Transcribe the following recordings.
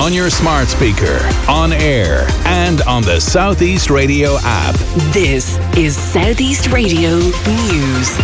On your smart speaker, on air, and on the Southeast Radio app. This is Southeast Radio News.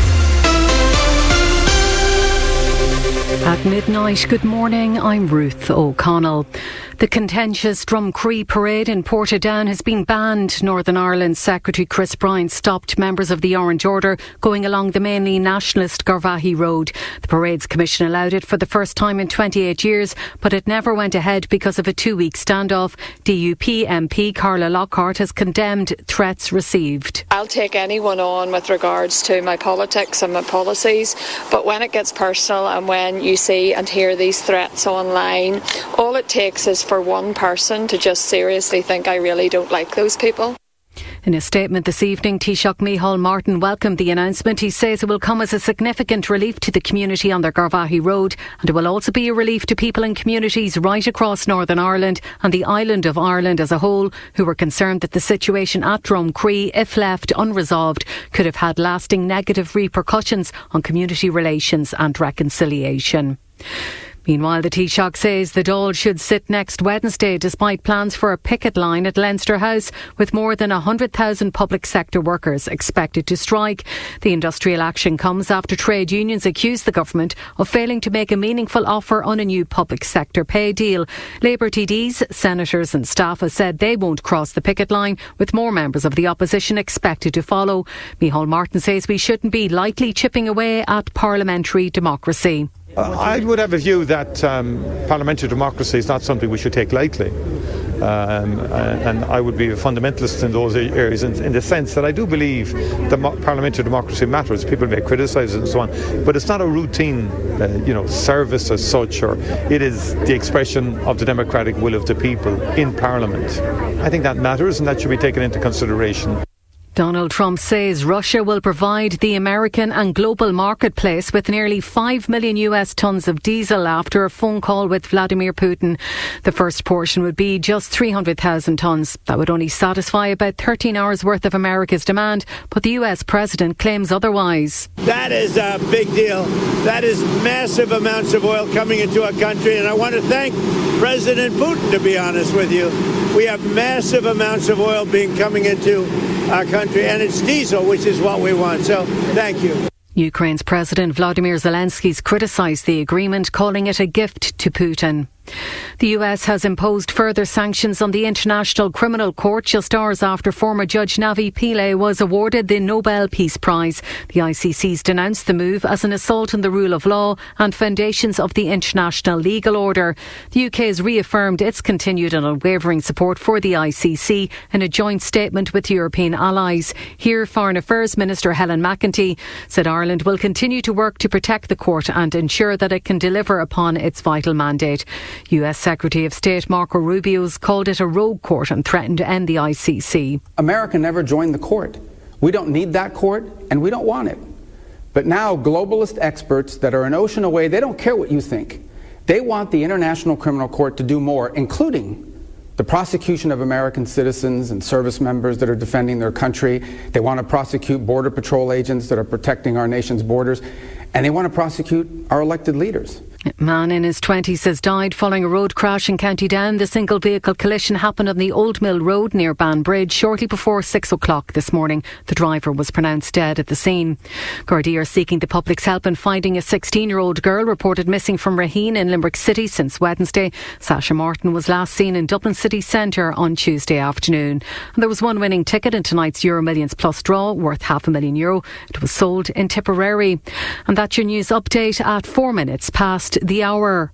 At midnight, good morning, I'm Ruth O'Connell. The contentious Drumcree parade in Portadown has been banned. Northern Ireland Secretary Chris Bryant stopped members of the Orange Order going along the mainly nationalist Garvaghey Road. The parade's commission allowed it for the first time in 28 years, but it never went ahead because of a 2-week standoff. DUP MP Carla Lockhart has condemned threats received. I'll take anyone on with regards to my politics and my policies, but when it gets personal and when you see and hear these threats online, all it takes is for one person to just seriously think, I really don't like those people. In a statement this evening, Taoiseach Micheál Martin welcomed the announcement. He says it will come as a significant relief to the community on the Garvaghey Road, and it will also be a relief to people in communities right across Northern Ireland and the island of Ireland as a whole, who were concerned that the situation at Drumcree, if left unresolved, could have had lasting negative repercussions on community relations and reconciliation. Meanwhile, the Taoiseach says the Dáil should sit next Wednesday despite plans for a picket line at Leinster House, with more than 100,000 public sector workers expected to strike. The industrial action comes after trade unions accuse the government of failing to make a meaningful offer on a new public sector pay deal. Labour TDs, senators and staff have said they won't cross the picket line, with more members of the opposition expected to follow. Micheál Martin says we shouldn't be lightly chipping away at parliamentary democracy. I would have a view that parliamentary democracy is not something we should take lightly. And I would be a fundamentalist in those areas in the sense that I do believe that parliamentary democracy matters. People may criticise it and so on, but it's not a routine service as such, or it is the expression of the democratic will of the people in Parliament. I think that matters, and that should be taken into consideration. Donald Trump says Russia will provide the American and global marketplace with nearly 5 million US tons of diesel after a phone call with Vladimir Putin. The first portion would be just 300,000 tons. That would only satisfy about 13 hours worth of America's demand, but the US president claims otherwise. That is a big deal. That is massive amounts of oil coming into our country, and I want to thank President Putin, to be honest with you. We have massive amounts of oil coming into our country, and it's diesel, which is what we want. So, thank you. Ukraine's President Vladimir Zelensky's criticised the agreement, calling it a gift to Putin. The US has imposed further sanctions on the International Criminal Court just hours after former Judge Navi Pillay was awarded the Nobel Peace Prize. The ICC's denounced the move as an assault on the rule of law and foundations of the international legal order. The UK has reaffirmed its continued and unwavering support for the ICC in a joint statement with European allies. Here, Foreign Affairs Minister Helen McEntee said Ireland will continue to work to protect the court and ensure that it can deliver upon its vital mandate. US Secretary of State Marco Rubio's called it a rogue court and threatened to end the ICC. America never joined the court. We don't need that court, and we don't want it. But now globalist experts that are an ocean away, they don't care what you think. They want the International Criminal Court to do more, including the prosecution of American citizens and service members that are defending their country. They want to prosecute Border Patrol agents that are protecting our nation's borders. And they want to prosecute our elected leaders. A man in his 20s has died following a road crash in County Down. The single vehicle collision happened on the Old Mill Road near Banbridge shortly before 6 o'clock this morning. The driver was pronounced dead at the scene. Gardaí are seeking the public's help in finding a 16-year-old girl reported missing from Raheen in Limerick City since Wednesday. Sasha Martin was last seen in Dublin City Centre on Tuesday afternoon. And there was one winning ticket in tonight's Euro Millions Plus draw worth €500,000. It was sold in Tipperary. And that's your news update at 4 minutes past the hour.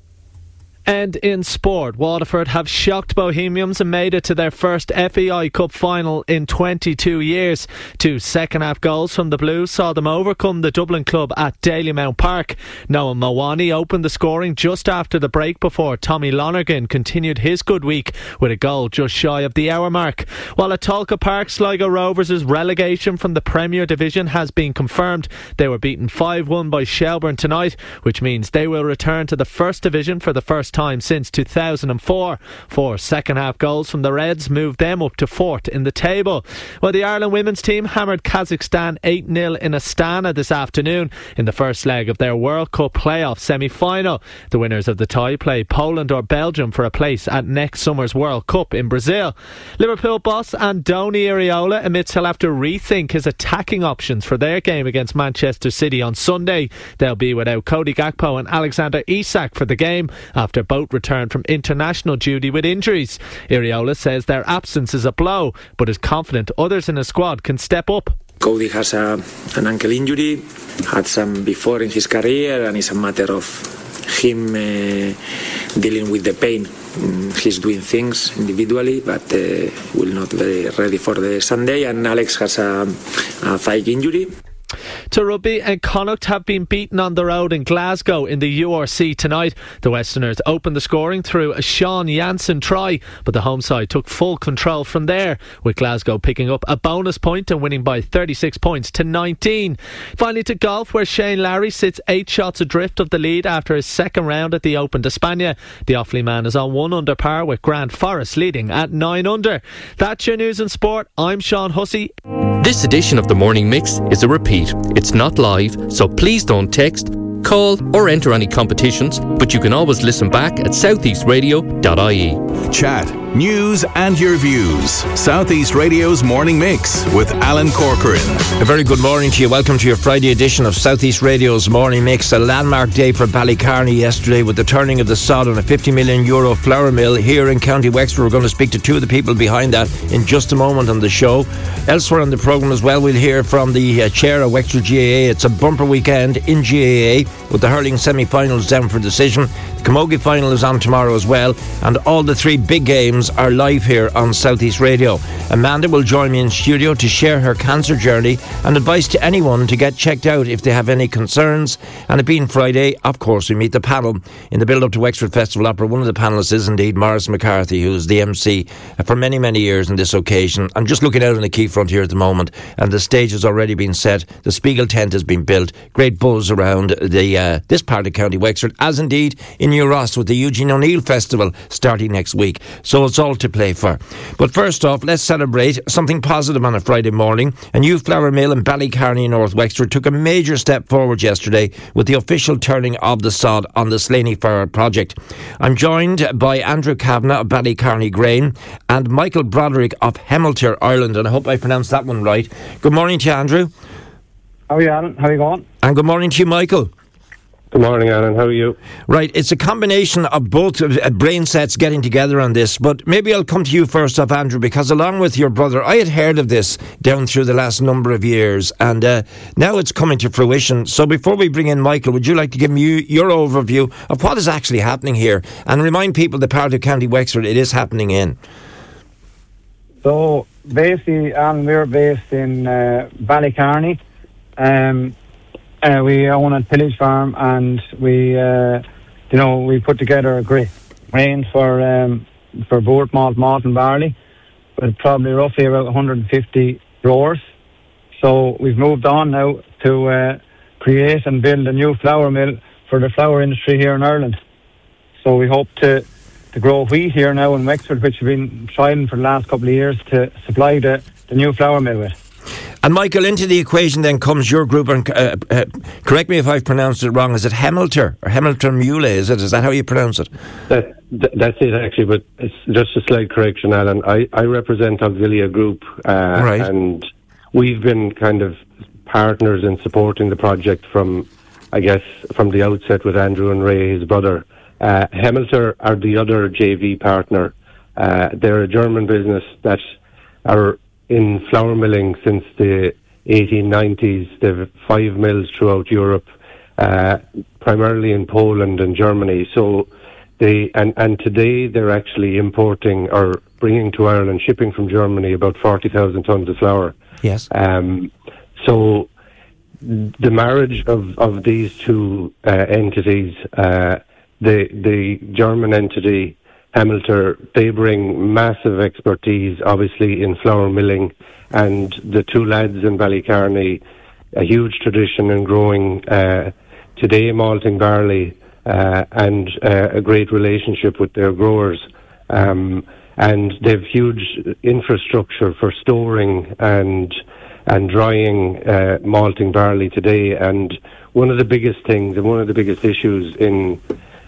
And in sport, Waterford have shocked Bohemians and made it to their first FAI Cup final in 22 years. 2 second-half goals from the Blues saw them overcome the Dublin club at Dalymount Park. Noah Mawani opened the scoring just after the break before Tommy Lonergan continued his good week with a goal just shy of the hour mark. While at Tolka Park, Sligo Rovers' relegation from the Premier Division has been confirmed. They were beaten 5-1 by Shelbourne tonight, which means they will return to the First Division for the first time since 2004. 4 second-half goals from the Reds moved them up to 4th in the table. Well, the Ireland women's team hammered Kazakhstan 8-0 in Astana this afternoon in the first leg of their World Cup playoff semi-final. The winners of the tie play Poland or Belgium for a place at next summer's World Cup in Brazil. Liverpool boss Andoni Iraola admits he'll have to rethink his attacking options for their game against Manchester City on Sunday. They'll be without Cody Gakpo and Alexander Isak for the game after both returned from international duty with injuries. Iraola says their absence is a blow, but is confident others in his squad can step up. Cody has an ankle injury, had some before in his career, and it's a matter of him dealing with the pain. He's doing things individually, but will not be ready for the Sunday. And Alex has a thigh injury. To rugby, and Connacht have been beaten on the road in Glasgow in the URC tonight. The Westerners opened the scoring through a Sean Jansen try, but the home side took full control from there, with Glasgow picking up a bonus point and winning by 36 points to 19. Finally to golf, where Shane Lowry sits 8 shots adrift of the lead after his second round at the Open d'Espagne. The Offaly man is on 1 under par, with Grant Forrest leading at 9 under. That's your news and sport. I'm Sean Hussey. This edition of the Morning Mix is a repeat. It's not live, so please don't text, call or enter any competitions, but you can always listen back at southeastradio.ie. Chat, news and your views. South East Radio's Morning Mix with Alan Corcoran. A very good morning to you. Welcome to your Friday edition of South East Radio's Morning Mix. A landmark day for Ballycarney yesterday with the turning of the sod on a €50 million flour mill here in County Wexford. We're going to speak to two of the people behind that in just a moment on the show. Elsewhere on the programme as well, we'll hear from the chair of Wexford GAA. It's a bumper weekend in GAA with the hurling semi-finals down for decision. The Camogie final is on tomorrow as well, and all the 3 big games are live here on South East Radio. Amanda will join me in studio to share her cancer journey and advice to anyone to get checked out if they have any concerns. And it being Friday, of course, we meet the panel in the build-up to Wexford Festival Opera. One of the panellists is indeed Maurice McCarthy, who is the MC for many, many years on this occasion. I'm just looking out on the quayfront here at the moment, and the stage has already been set. The Spiegel tent has been built. Great buzz around this part of County Wexford, as indeed in New Ross with the Eugene O'Neill Festival starting next week. So it's all to play for. But first off, let's celebrate something positive on a Friday morning. A new flour mill in Ballycarney, North Wexford, took a major step forward yesterday with the official turning of the sod on the Slaney Flour project. I'm joined by Andrew Kavanagh of Ballycarney Grain and Michael Broderick of Hemilter, Ireland, and I hope I pronounced that one right. Good morning to you, Andrew. How are you, Alan? How are you going? And good morning to you, Michael. Good morning, Alan. How are you? Right, it's a combination of both brain sets getting together on this, but maybe I'll come to you first off, Andrew, because along with your brother, I had heard of this down through the last number of years, and now it's coming to fruition. So before we bring in Michael, would you like to give me your overview of what is actually happening here, and remind people the part of County Wexford it is happening in? So, basically, Alan, we're based in Ballycarney. We own a tillage farm, and we put together a great range for both malt and barley, with probably roughly about 150 growers. So we've moved on now to create and build a new flour mill for the flour industry here in Ireland. So we hope to grow wheat here now in Wexford, which we've been trying for the last couple of years to supply the new flour mill with. And Michael, into the equation then comes your group, and correct me if I've pronounced it wrong. Is it Hemilter or Hemilter Mule? Is that how you pronounce it? That's it, actually. But it's just a slight correction, Alan. I represent Auxilia Group, right. And we've been kind of partners in supporting the project from the outset with Andrew and Ray, his brother. Hemilter are the other JV partner. They're a German business that are in flour milling since the 1890s. They've 5 mills throughout Europe, primarily in Poland and Germany. So and today they're actually importing or bringing to Ireland, shipping from Germany, about 40,000 tonnes of flour. Yes. So the marriage of these two entities, the German entity, Hemilter, they bring massive expertise, obviously, in flour milling, and the two lads in Ballycarney, a huge tradition in growing today malting barley, and a great relationship with their growers. And they've huge infrastructure for storing and drying malting barley today. And one of the biggest things and one of the biggest issues in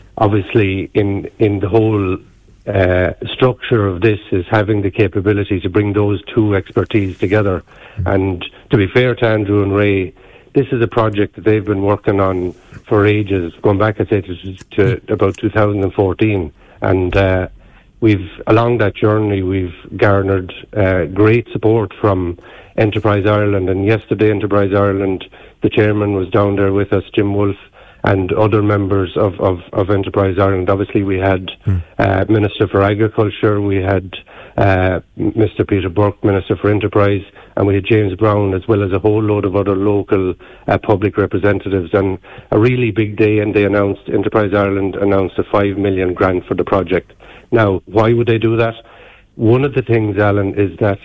the whole structure of this is having the capability to bring those two expertise together. And to be fair to Andrew and Ray, this is a project that they've been working on for ages, going back, I'd say, to about 2014. And along that journey, we've garnered great support from Enterprise Ireland. And yesterday, Enterprise Ireland, the chairman was down there with us, Jim Wolfe, and other members of Enterprise Ireland. Obviously, we had Minister for Agriculture, we had Mr. Peter Burke, Minister for Enterprise, and we had James Brown, as well as a whole load of other local public representatives. And a really big day, and Enterprise Ireland announced a 5 million grant for the project. Now, why would they do that? One of the things, Alan, is that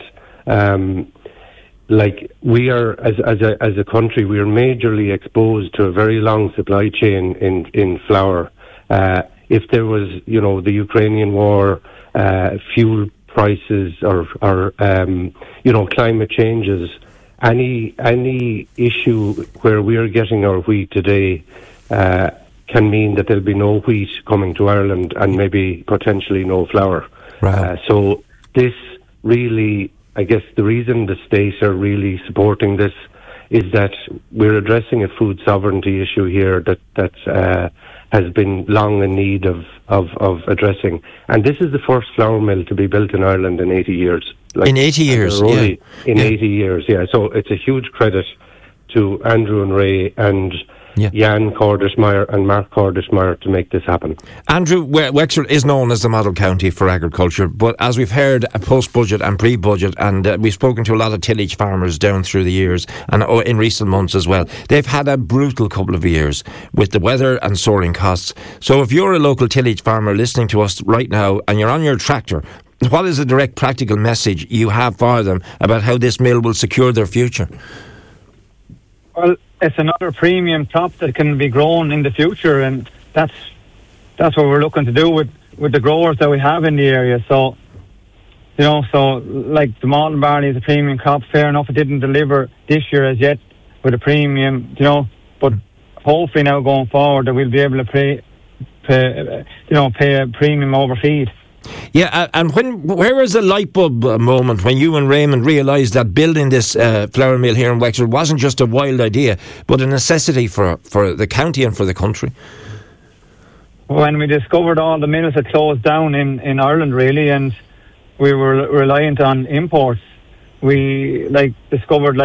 we are, as a country, we are majorly exposed to a very long supply chain in flour. If there was, the Ukrainian war, fuel prices, or climate changes, any issue where we are getting our wheat today can mean that there'll be no wheat coming to Ireland and maybe potentially no flour. Right. So this really, I guess the reason the states are really supporting this is that we're addressing a food sovereignty issue here that has been long in need of addressing. And this is the first flour mill to be built in Ireland in 80 years. In 80 years, yeah. 80 years, yeah. So it's a huge credit to Andrew and Ray and Jan Cordishmeyer and Mark Cordishmeyer to make this happen. Andrew, Wexford is known as the model county for agriculture, but as we've heard, post-budget and pre-budget, and we've spoken to a lot of tillage farmers down through the years and in recent months as well, they've had a brutal couple of years with the weather and soaring costs. So if you're a local tillage farmer listening to us right now and you're on your tractor, what is the direct practical message you have for them about how this mill will secure their future? Well, it's another premium crop that can be grown in the future, and that's what we're looking to do with the growers that we have in the area. So, like the malting barley is a premium crop. Fair enough, it didn't deliver this year as yet with a premium, but hopefully now going forward that we'll be able to pay a premium over feed. Yeah, and where was the light bulb moment when you and Raymond realised that building this flour mill here in Wexford wasn't just a wild idea, but a necessity for the county and for the country? When we discovered all the mills had closed down in Ireland, really, and we were reliant on imports, we discovered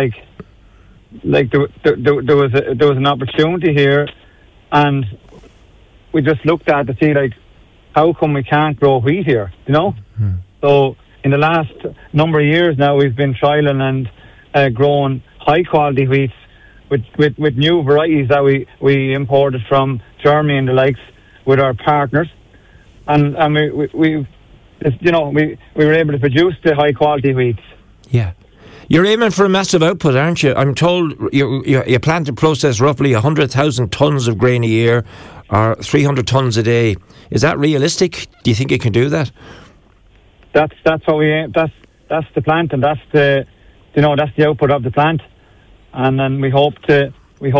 there was an opportunity here, and we just looked at to see how come we can't grow wheat here, So in the last number of years now, we've been trialling and growing high quality wheats with new varieties that we imported from Germany and the likes with our partners, and we were able to produce the high quality wheats. Yeah. You're aiming for a massive output, aren't you? I'm told you plan to process roughly 100,000 tonnes of grain a year, or 300 tonnes a day. Is that realistic? Do you think you can do that? That's what we aim. That's the plant, and that's the output of the plant. And then we hope to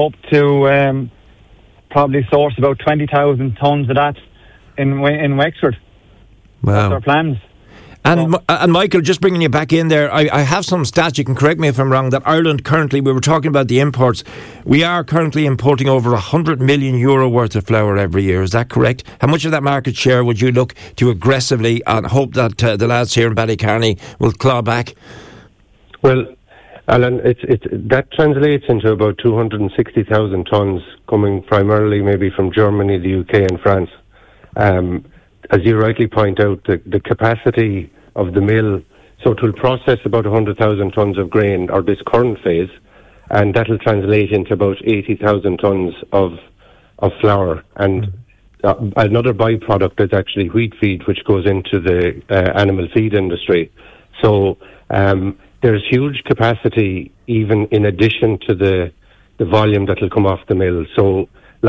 probably source about 20,000 tonnes of that in Wexford. Wow. That's our plans. And Michael, just bringing you back in there, I have some stats, you can correct me if I'm wrong, that Ireland currently, we were talking about the imports, we are currently importing over €100 million worth of flour every year. Is that correct? How much of that market share would you look to aggressively and hope that the lads here in Ballycarney will claw back? Well, Alan, that translates into about 260,000 tonnes coming primarily maybe from Germany, the UK and France. As you rightly point out, the capacity of the mill, so it will process about 100,000 tonnes of grain, or this current phase, and that will translate into about 80,000 tonnes of flour. And another byproduct is actually wheat feed, which goes into the animal feed industry. So there's huge capacity even in addition to the volume that will come off the mill. So,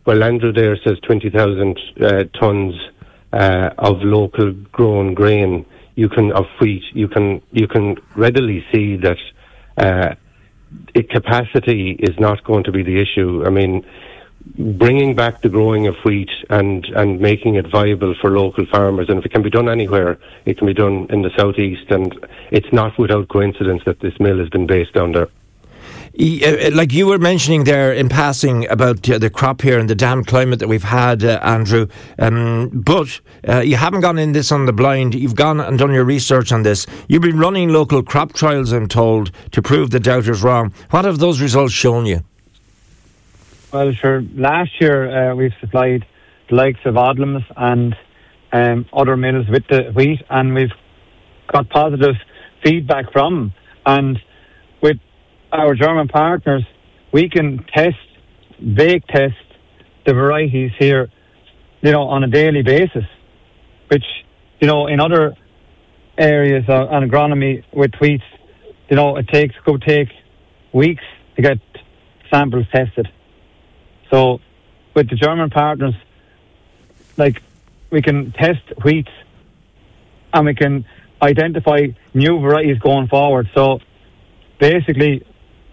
Well, Andrew there says 20,000 tonnes of local grown grain. Of wheat. You can readily see that capacity is not going to be the issue. I mean, bringing back the growing of wheat and making it viable for local farmers, and if it can be done anywhere, it can be done in the southeast, and it's not without coincidence that this mill has been based down there. Like you were mentioning there in passing about the crop here and the damp climate that we've had, Andrew, but you haven't gone in this on the blind. You've gone and done your research on this. You've been running local crop trials, I'm told, to prove the doubters wrong. What have those results shown you? Well, sure. Last year we've supplied the likes of Odlums and other mills with the wheat, and we've got positive feedback from them. And with our German partners, we can bake test the varieties here, on a daily basis, which, in other areas on agronomy with wheat, it could take weeks to get samples tested. So with the German partners, we can test wheat and we can identify new varieties going forward. So basically,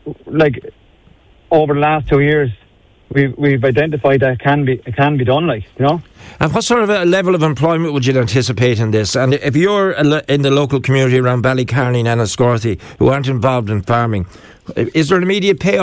over the last 2 years, we've identified that it can be done, And what sort of a level of employment would you anticipate in this? And if you're in the local community around Ballycarney and Enniscorthy who aren't involved in farming, is there an immediate payoff